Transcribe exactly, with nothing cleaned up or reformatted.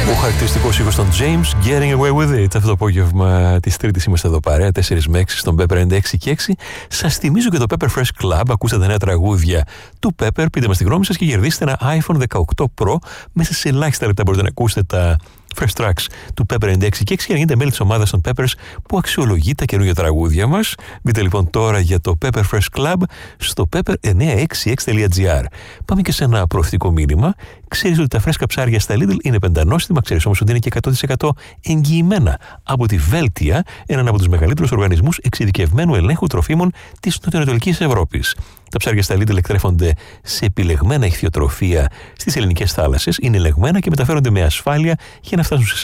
Ο χαρακτηριστικός ήχος των James, Getting Away With It. Αυτό το απόγευμα της Τρίτης είμαστε εδώ παρέα, τέσσερα με έξι στον Pepper ενενήντα έξι και έξι. Σας θυμίζω και το Pepper Fresh Club. Ακούσατε νέα τραγούδια του Pepper. Πείτε μας τη γνώμη σας και κερδίστε ένα άιφον δεκαοκτώ Pro. Μέσα σε ελάχιστα λεπτά μπορείτε να ακούσετε τα Fresh Tracks του Pepper ενενήντα έξι και έξι και να γίνετε μέλη της ομάδας των Peppers που αξιολογεί τα καινούργια τραγούδια μας. Μπείτε λοιπόν τώρα για το Pepper Fresh Club στο pepper εννιακόσια εξήντα έξι τελεία τζι άρ. Πάμε και σε ένα προωθητικό μήνυμα. Ξέρεις ότι τα φρέσκα ψάρια στα Lidl είναι πεντανόστιμα, ξέρεις όμως ότι είναι και εκατό τοις εκατό εγγυημένα από τη Veltia, έναν από τους μεγαλύτερους οργανισμούς εξειδικευμένου ελέγχου τροφίμων της νοτιοανατολικής Ευρώπης. Τα ψάρια στα Lidl εκτρέφονται σε επιλεγμένα ηχθειοτροφία στις ελληνικές θάλασσες, είναι ελεγμένα και μεταφέρονται με ασφάλεια για να φτάσουν σε